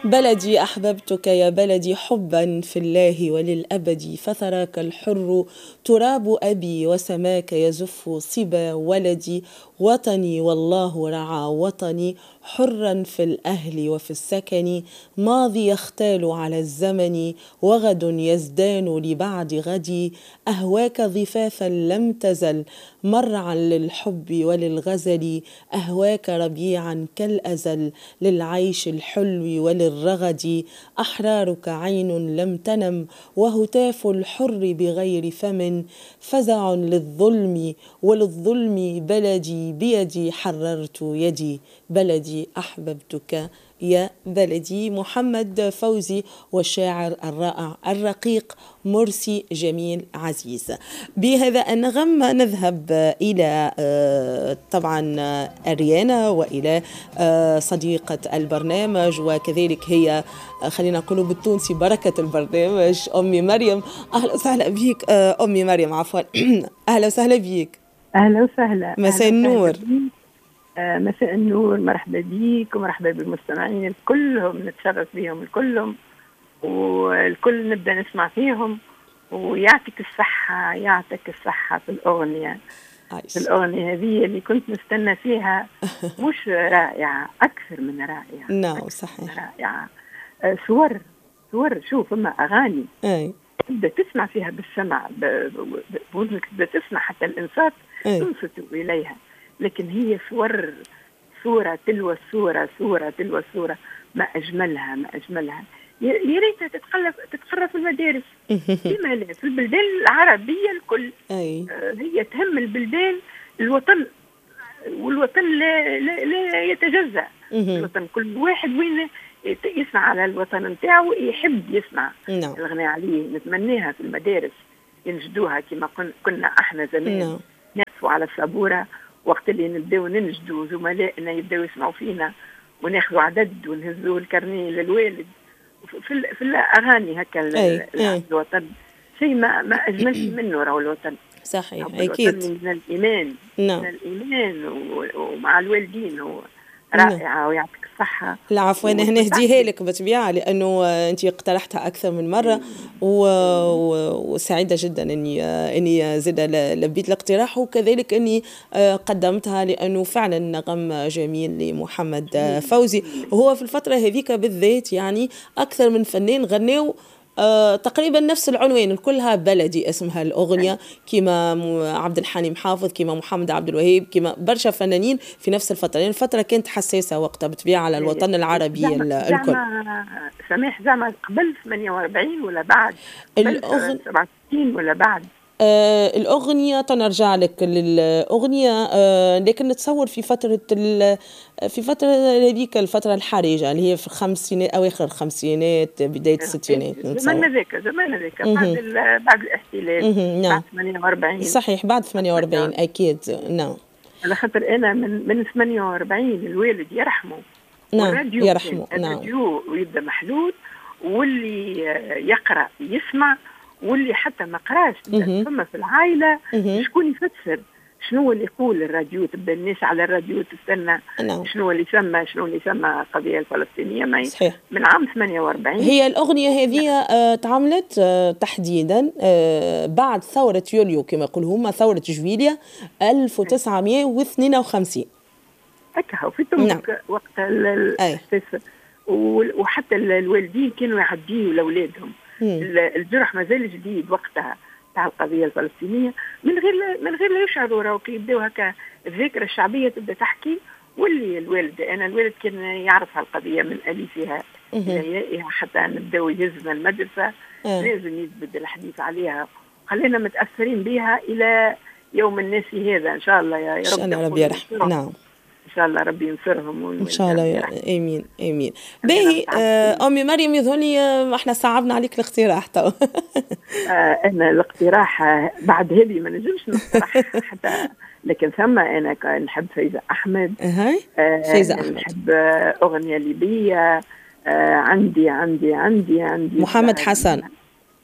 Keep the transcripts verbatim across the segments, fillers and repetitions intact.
بلدي أحببتك يا بلدي حبا في الله وللأبد، فثراك الحر تراب أبي وسماك يزف صبا ولدي. وطني والله رعى وطني حرا في الأهل وفي السكن، ماضي يختال على الزمن وغد يزدان لبعد غدي. أهواك ضفافا لم تزل مرعا للحب وللغزل، أهواك ربيعا كالأزل للعيش الحلو وللرغد. أحرارك عين لم تنم وهتاف الحر بغير فم، فزع للظلم وللظلم بلدي بيدي حررت يدي. بلدي أحببتك يا بلدي. محمد فوزي والشاعر الرائع الرقيق مرسي جميل عزيز. بهذا النغم نذهب إلى طبعا أريانا وإلى صديقة البرنامج وكذلك هي خلينا نقول بالتونسي بركة البرنامج أمي مريم. أهلا وسهلا بيك أمي مريم، عفوا أهلا وسهلا بيك. أهلا وسهلا. مساء النور. آه مساء النور، مرحبا بيك ومرحبا بالمستمعين كلهم، نتشرف بهم الكلهم والكل نبدأ نسمع فيهم. ويعطيك الصحة يعطيك الصحة في الأغنية في الأغنية هذه اللي كنت نستنى فيها، مش رائعة أكثر من رائعة. نعم صحيح رائعة. آه صور صور شوف أما أغاني أي تبدأ تسمع فيها بالسمع، تبدأ تسمع حتى الإنصات تنصت إليها، لكن هي صور صورة تلو الصورة صورة تلو الصورة، ما أجملها ما أجملها. يا ريتها تتخلف تتخرج في المدارس فيما لا في البلدان العربية الكل. أي. آه هي تهم البلدان، الوطن والوطن لا, لا, لا يتجزأ. الوطن كل واحد وين يسمع على الوطن نتاعو يحب يسمع no. الغناء عليه. نتمناها في المدارس ينجدوها كما كنا احنا زمان no. نقفوا على السبورة وقت اللي نبداو ننجدوا زملائنا يبداو يسمعوا فينا وناخذوا عدد ونهزوا الكرنيه للوالد في, في الاغاني هكا الوطن. شيء ما ما اجملش منه راهو الوطن. صحيح اكيد من الايمان no. من الايمان ومع الوالدين رائعة ويعطيك الصحة. لا عفوا أنا هنهديها لك بطبيعة لأنه أنت اقترحتها أكثر من مرة وسعيدة جدا أني أني زد لبيت الاقتراح وكذلك أني قدمتها لأنه فعلا نغم جميل لمحمد فوزي. وهو في الفترة هذيك بالذات يعني أكثر من فنان غنوا آه، تقريبا نفس العنوان كلها بلدي اسمها الأغنية، كما عبد الحليم حافظ كما محمد عبد الوهاب كما برشا فنانين في نفس الفترة، يعني الفترة كانت حساسة وقتها بطبيعة على الوطن العربي الكل. سماح زعما قبل ثمانية وأربعين ولا بعد؟ الأغن... سبعة وستين ولا بعد؟ آه الأغنية تنرجع لك للأغنية آه لكن نتصور في فترة في فترة هذيك الفترة الحرجة اللي هي في الخمسينات أواخر الخمسينات بداية الستينات. زمان ذاك زمان ذاك بعد بعد الاحتلال نعم. بعد ثمانية وأربعين. صحيح بعد ثمانية وأربعين أكيد. نعم. على خاطر أنا من من ثمانية وأربعين الوالد يرحمه. نعم يرحمه. نعم. الراديو ويبدأ محدود واللي يقرأ يسمع واللي حتى ما قراش ثم في العائلة شكون يفسر شنو اللي يقول الراديو. تبدا الناس على الراديو تستنى نعم. شنو اللي يسمى شنو اللي يسمى القضية الفلسطينية ما صحيح. من عام ثمانية وأربعين. هي الأغنية هذه آه تعملت آه تحديدا آه بعد ثورة يوليو كما يقولوا هما ثورة جويليا ألف وتسعمائة واثنين وخمسين. هكا في تمك نعم. وقت الأساس وحتى الوالدين كانوا يعديوا لأولادهم. الجرح ما زال جديد وقتها تاع القضية الفلسطينية من غير من غير لا يشعروا راهو كي يبداو هكا الذاكرة الشعبية تبدا تحكي. واللي الوالد أنا الوالد كان يعرف هالقضية من أليفها إلى يائها حتى نبداو يهزنا المدرسة لازم يثبت الحديث عليها. خلينا متأثرين بها إلى يوم الناس هذا إن شاء الله يا رب. إن شاء الله ربي يرحم. نعم إن شاء الله ربي ينصرهم إن شاء الله يا آمين آمين. باهي آه أمي مريم يظهر لي آه إحنا صعبنا عليك الاقتراح تو. آه أنا الاقتراح بعد هذه ما نجمش نقترح حتى لكن ثم أنا نحب فايزة أحمد. هاي آه فايزة أحمد. نحب أغنية ليبية آه عندي عندي عندي عندي محمد حسن.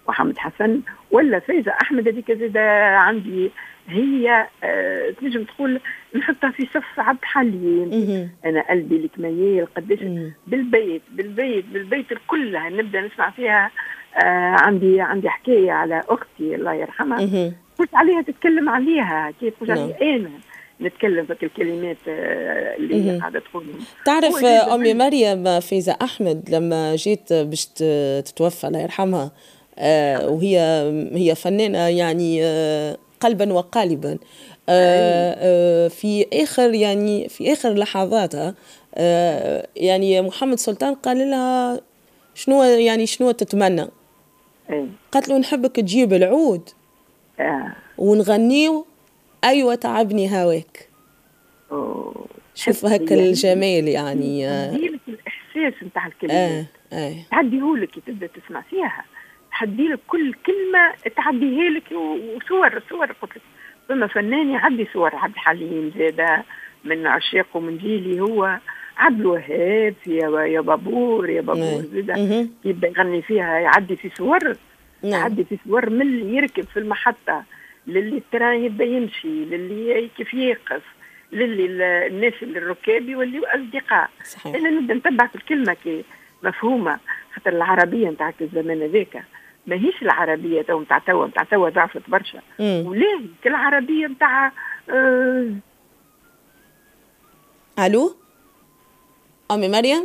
محمد حسن ولا فايزة أحمد هذيك زادة عندي هي آه تنجم تقول نحطها في صف عبد الحليم. أنا قلبي لك ميال قداش بالبيت بالبيت بالبيت كلها نبدأ نسمع فيها. آه عندي عندي حكاية على أختي الله يرحمها قلت عليها تتكلم عليها كيف قلت عليها أنا نتكلم بك الكلمات اللي هي قاعدة تقولهم. تعرف أمي مريم فايزة أحمد لما جيت باش تتوفى الله يرحمها آه وهي هي فنانة يعني آه قلبا وقالبا آه آه في آخر يعني في آخر لحظاتها آه يعني محمد سلطان قال لها شنو يعني شنو تتمنى؟ قالت له نحبك تجيب العود آه. ونغنيو أيوة تعبني هواك. أوه. شوف هكا الجمال يعني تديلك الإحساس نتاع الكلمات آه. آه. تعديهولك تبدأ تسمع فيها تعديلك كل كلمة تعديها لك وصور صور قلت لك ثم فنان يعدي صور عبد الحليم زاده من عشاق ومن جيلي هو عبد الوهاب يا يا بابور يا بابور زاده يبدا يغني فيها يعدي في صور يعدي في صور من اللي يركب في المحطة للي التران يبدا يمشي للي كيف يقف للي الناس اللي الركاب يوليوا أصدقاء. أنا نبدا نتبع في الكلمة كي مفهومة خاطر العربية نتاعك الزمان هذاك ماهيش العربية تو نتاع توا نتاع توا ضعفت برشا ولاهي كالعربية نتاع آه... ألو أمي مريم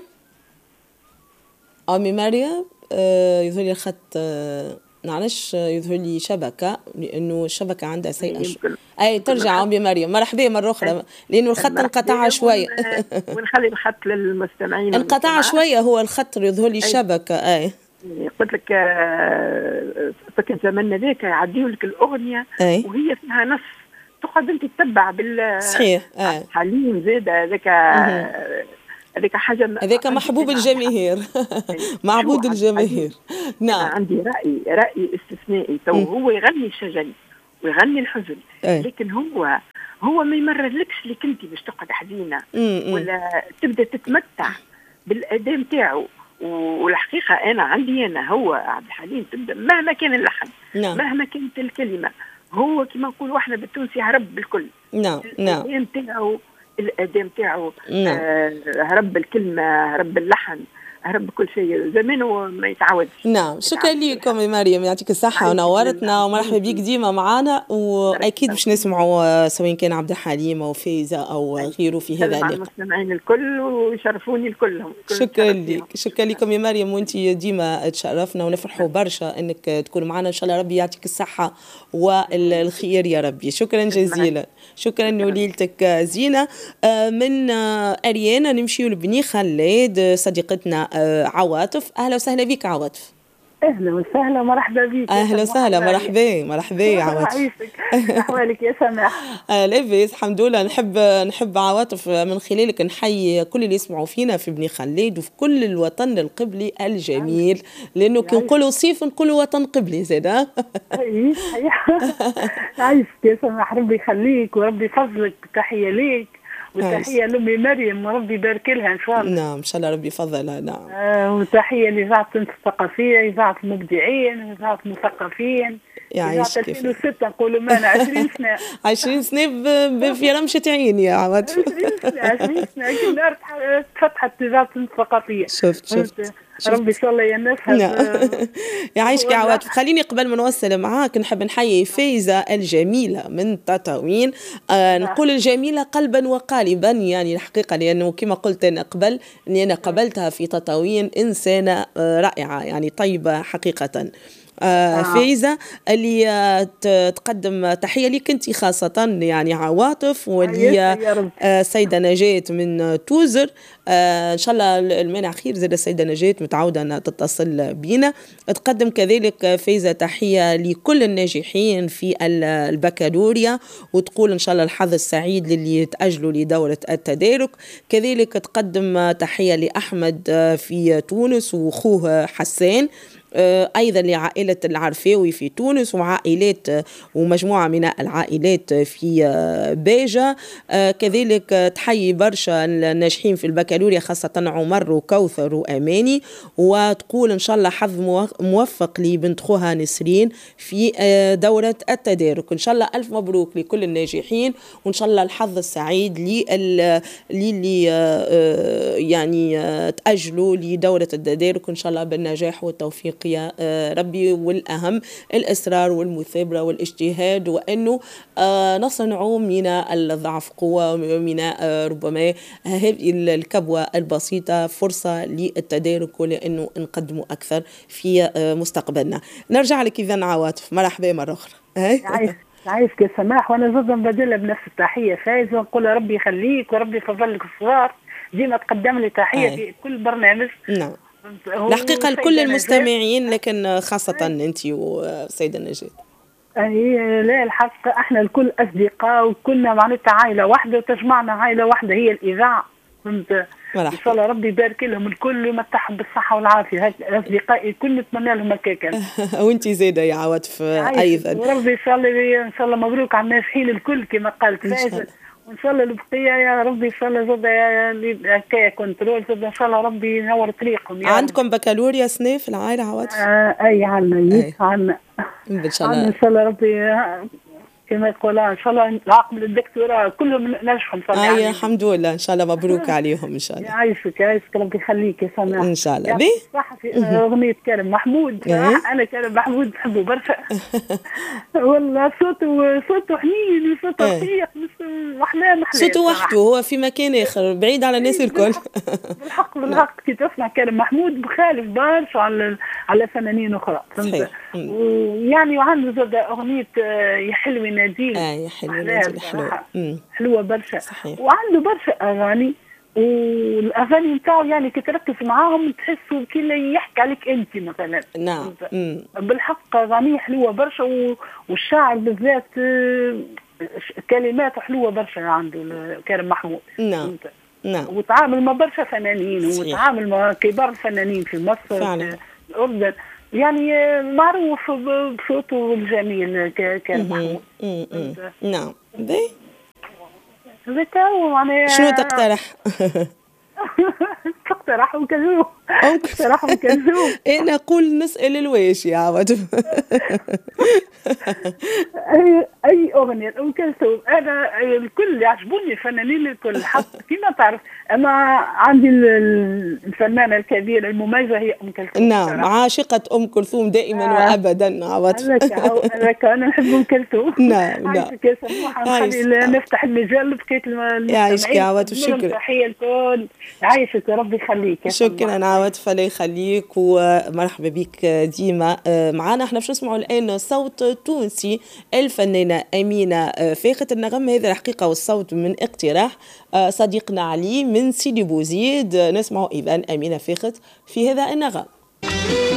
أمي مريم آه يظهر لي الخط آه معلش يظهر لي شبكة لأنه الشبكة عندها سيئة أي ترجع أمي مريم مرحبا مرة أخرى لأنه الخط انقطع شوية ونخلي الخط للمستمعين انقطع شوية هو الخط يظهر لي الشبكة أي قلت لك فكر زماننا ذاك يعديوا لك الأغنية أي. وهي فيها نص تقعد أنت تتبع بال صحيح حليم زاد هذاك هذيك حاجة هذيك محبوب الجماهير معبود الجماهير. نعم عندي رأي رأي استثنائي تو هو يغني الشجن ويغني الحزن أي. لكن هو هو ما يمررلكش اللي كنتي باش تقعد حزينة ولا تبدأ تتمتع بالأداء نتاعو. والحقيقة أنا عندي أنا هو عبد الحليم تبدأ مهما كان اللحن نعم. مهما كانت الكلمة هو كما نقولوا احنا بالتونسي هرب بالكل. نعم نعم الأداء نتاعو الأداء نتاعو نعم. آه هرب الكلمة هرب اللحن هرب كل شيء زمانه ما يتعودش. نعم شكرا لكم يا مريم يعطيك الصحة ونورتنا ومرحبا بيك ديما معنا وأكيد باش نسمعوا سواء كان عبد الحليم أو فايزة أو غيره في هذا اللقاء. المستمعين الكل ويشرفوني الكلهم. شكرا لك شكرا لكم يا مريم وانت ديما تشرفنا ونفرحوا برشا انك تكون معنا ان شاء الله ربي يعطيك الصحة والخير يا ربي. شكرا جزيلا شكرا وليلتك زينة. من أريانا نمشي لبني خلاد صديقتنا عواطف. أهلا وسهلا بك عواطف. أهلا وسهلا مرحبا بك. أهلا وسهلا مرحبا مرحبا يا عواطف. أحوالك يا سماح؟ لاباس الحمد لله. نحب نحب عواطف من خلالك نحيي كل اللي يسمعوا فينا في بني خلاد وفي كل الوطن القبلي الجميل لأنه كي نقولوا صيف نقولوا وطن قبلي زاد. أي عايشك يا سماح ربي يخليك وربي يفضلك. تحية ليك وتحية لأمي مريم وربي يبارك لها إن شاء الله. نعم إن شاء الله ربي يفضلها. نعم آه وتحية لإذاعة الثقافية إذاعة المبدعين إذاعة المثقفين إذاعة ألفين وستة نقولوا معنا عشرين سنة عشرين سنة في رمشة عين يا عواطف. عشرين سنة عشرين سنة كنا فتحت إذاعة الثقافية. شفت شفت ربي إن شاء الله ينفها. يعيشك يا عواطف. خليني قبل ما نوصل معاك نحب نحيي فايزة الجميلة من تطاوين. آه نقول الجميلة قلبا وقالبا يعني الحقيقة لأنه كما قلت أنا قبل أني أنا قبلتها في تطاوين إنسانة آه رائعة يعني طيبة حقيقة. آه فايزة اللي آه تقدم تحية لك أنت خاصة يعني عواطف واللي آه سيدة نجاة من توزر. آه إن شاء الله المانع خير زاد السيدة نجاة متعودة أن تتصل بينا. تقدم كذلك فايزة تحية لكل الناجحين في البكالوريا وتقول إن شاء الله الحظ السعيد للي يتأجلوا لدورة التدارك. كذلك تقدم تحية لأحمد في تونس وأخوه حسان. أيضا لعائلة العرفاوي في تونس وعائلات ومجموعة من العائلات في باجة. كذلك تحيي برشا الناجحين في البكالوريا خاصة عمر وكوثر وأماني، وتقول إن شاء الله حظ موفق لبنت خوها نسرين في دورة التدارك. إن شاء الله ألف مبروك لكل الناجحين، وإن شاء الله الحظ السعيد للي يعني تأجلوا لدورة التدارك، إن شاء الله بالنجاح والتوفيق يا ربي. والأهم الإصرار والمثابرة والاجتهاد، وأنه نصنع من الضعف قوة، من ربما هذه الكبوة البسيطة فرصة للتدارك ولأنه نقدموا أكثر في مستقبلنا. نرجع لك إذا عواطف، مرحبا مرة أخرى. عايشك يا سماح، وانا زوجة مبادلة بنفس التحية فايزة، ونقول ربي يخليك وربي يفضل لك الصغار، ديما تقدم لي تحية أي. في كل برنامج. نعم الحقيقة لكل المستمعين، لكن خاصة أي. أنت وسيدة نجاة. أي لا الحق احنا الكل أصدقاء وكلنا معناتها عائلة واحدة، وتجمعنا عائلة واحدة هي الإذاعة. فهمت؟ ان شاء الله ربي يبارك لهم الكل ويمتعهم بالصحه والعافيه. هاك اصدقائي الكل نتمنى لهم هكاك. وانت زاده يا عواطف ايضا. وربي ان شاء الله ان شاء الله مبروك على الناجحين الكل كما قالت فايزه، وان شاء الله البقيه يا ربي ان شاء الله زاده هكايا كنترول زاده، ان شاء الله ربي ينور طريقهم. عندكم بكالوريا سنه في العائله عواطف؟ آه اي عندنا عندنا ان شاء الله ان شاء الله ربي كما يقول ان شاء الله العقم للدكتوراه كلهم نجحوا ان شاء الله. اي الحمد لله ان شاء الله مبروك عليهم ان شاء الله. يعيشك يعيشك ربي يخليك يا سماح ان شاء الله. بي صح في اغنيه كريم محمود. انا كريم محمود بحبه برشا والله صوته صوته حنين وصوته رقيق واحلام احلام. صوته وحده هو في مكان اخر بعيد على الناس الكل. بالحق بالحق كي تسمع كريم محمود بخالف برشا على على فنانين اخرى. صحيح. ويعني وعنده زاد اغنيه يا حلوه ناديل. اه يا حلوه ناديل حلوه حلوه برشا. صحيح. وعنده برشا اغاني، والاغاني نتاعو يعني كي تركز معاهم تحسوا كي يحكي عليك انت مثلا. نعم بالحق اغانيه حلوه برشا، والشاعر بالذات كلماته حلوه برشا عنده كريم محمود. نعم نعم. وتعامل مع برشا فنانين، وتعامل مع كبار الفنانين في مصر فعلا. في الاردن، يعني معروف بصوته الجميل كريم محمود. نعم. بي ذكا معناها شنو تقترح؟ تقترح ام كلثوم. تقترح ام كلثوم. انا اقول نسال الواش يا عوض. اي اي اغنيه ام كلثوم. انا الكل يعجبوني الفنانين الكل حتى كما تعرف، انا عندي الفنانه الكبيره المميزه هي ام كلثوم. نعم عاشقه ام كلثوم دائما آه. وابدا عوض. لك انا نحب ام كلثوم. نعم نعم. يا سموحه نخلي نفتح المجال بقيت يعيشك يا عوض وشكرا. تحيه الكل. يعيشك يا ربي يخليك. شكرا عوض فلا يخليك ومرحبا بك ديما معنا. احنا باش نسمعوا الان صوت تونسي الفنانه امينه فاخت. النغم هذا الحقيقه والصوت من اقتراح صديقنا علي من سيدي بوزيد. نسمعوا اذا امينه فاخت في هذا النغم.